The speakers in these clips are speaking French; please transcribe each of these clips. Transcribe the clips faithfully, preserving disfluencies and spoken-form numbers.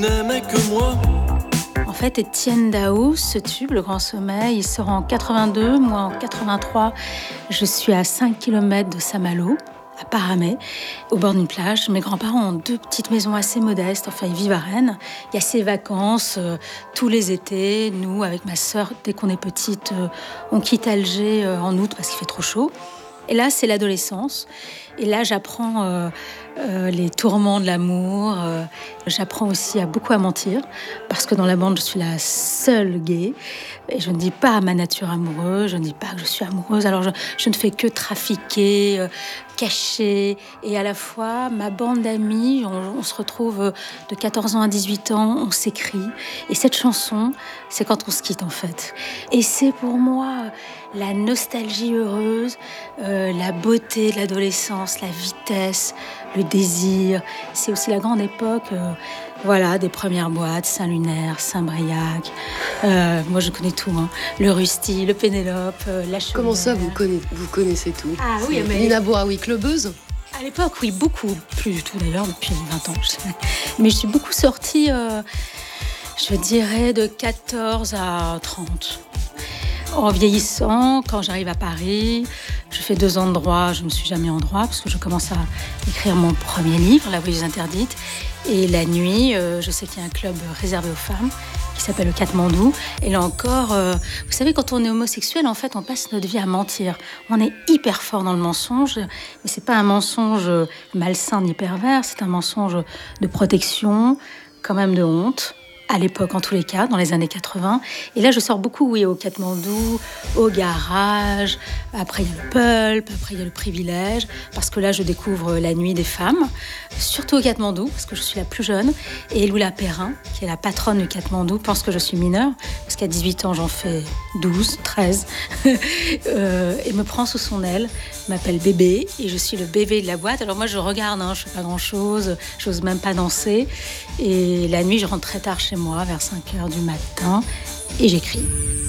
N'aimait que moi. En fait, Étienne Dao, ce tube, Le Grand Sommeil, il sort en quatre-vingt-deux, moi en quatre-vingt-trois. Je suis à cinq kilomètres de Saint-Malo, à Paramé, au bord d'une plage. Mes grands-parents ont deux petites maisons assez modestes, enfin ils vivent à Rennes. Il y a ces vacances euh, tous les étés. Nous, avec ma sœur, dès qu'on est petite, euh, on quitte Alger euh, en août parce qu'il fait trop chaud. Et là, c'est l'adolescence. Et là, j'apprends euh, euh, les tourments de l'amour. Euh, j'apprends aussi à beaucoup à mentir, parce que dans la bande, je suis la seule gay. Et je ne dis pas à ma nature amoureuse, je ne dis pas que je suis amoureuse. Alors, je, je ne fais que trafiquer, euh, cacher. Et à la fois, ma bande d'amis, on, on se retrouve de quatorze ans à dix-huit ans, on s'écrit. Et cette chanson, c'est quand on se quitte, en fait. Et c'est pour moi la nostalgie heureuse, euh, la beauté de l'adolescence, la vitesse, le désir. C'est aussi la grande époque, euh, voilà, des premières boîtes, Saint-Lunaire, Saint-Briac. Euh, moi, je connais tout, hein. Le Rusty, le Pénélope, euh, la Chaudière. Comment ça, vous connaissez, vous connaissez tout? Ah oui, mais... Nina Bouraoui, clubeuse? À l'époque, oui, beaucoup. Plus du tout, d'ailleurs, depuis vingt ans. Mais je suis beaucoup sortie, euh, je dirais, de quatorze à trente. En vieillissant, quand j'arrive à Paris, je fais deux ans de droit, je ne me suis jamais en droit parce que je commence à écrire mon premier livre, La Voyeuse interdite. Et la nuit, euh, je sais qu'il y a un club réservé aux femmes qui s'appelle le Katmandou. Et là encore, euh, vous savez, quand on est homosexuel, en fait, on passe notre vie à mentir. On est hyper fort dans le mensonge, mais c'est pas un mensonge malsain ni pervers, c'est un mensonge de protection, quand même de honte. À l'époque, en tous les cas, dans les années quatre-vingts. Et là, je sors beaucoup, oui, au Katmandou, au garage. Après, il y a le pulp, après, il y a le privilège. Parce que là, je découvre la nuit des femmes, surtout au Katmandou, parce que je suis la plus jeune. Et Loula Perrin, qui est la patronne du Katmandou, pense que je suis mineure, parce qu'à dix-huit ans, j'en fais douze, treize. euh, et me prend sous son aile, m'appelle bébé, et je suis le bébé de la boîte. Alors moi, je regarde, hein, je fais pas grand-chose, j'ose même pas danser. Et la nuit, je rentre très tard chez moi, vers cinq heures du matin, et j'écris.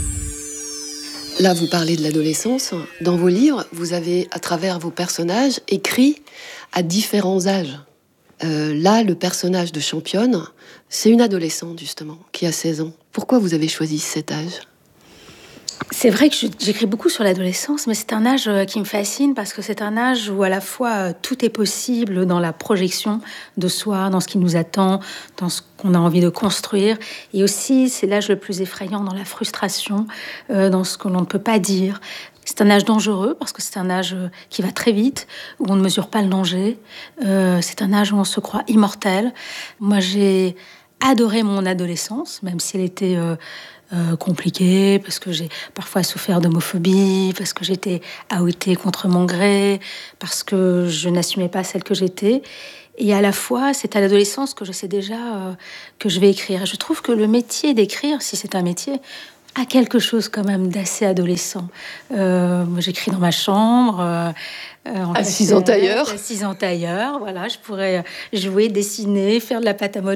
Là, vous parlez de l'adolescence. Dans vos livres, vous avez, à travers vos personnages, écrit à différents âges. Euh, là, le personnage de Championne, c'est une adolescente, justement, qui a seize ans. Pourquoi vous avez choisi cet âge ? C'est vrai que j'écris beaucoup sur l'adolescence, mais c'est un âge qui me fascine parce que c'est un âge où à la fois tout est possible dans la projection de soi, dans ce qui nous attend, dans ce qu'on a envie de construire. Et aussi, c'est l'âge le plus effrayant dans la frustration, euh, dans ce que l'on ne peut pas dire. C'est un âge dangereux parce que c'est un âge qui va très vite, où on ne mesure pas le danger. Euh, c'est un âge où on se croit immortel. Moi, j'ai adoré mon adolescence, même si elle était... Euh, Euh, compliqué, parce que j'ai parfois souffert d'homophobie, parce que j'étais outée contre mon gré, parce que je n'assumais pas celle que j'étais. Et à la fois, c'est à l'adolescence que je sais déjà euh, que je vais écrire. Je trouve que le métier d'écrire, si c'est un métier, a quelque chose quand même d'assez adolescent. Euh, moi, j'écris dans ma chambre. Euh, Assise en tailleur. Assise en tailleur, voilà. Je pourrais jouer, dessiner, faire de la pâte à modeler.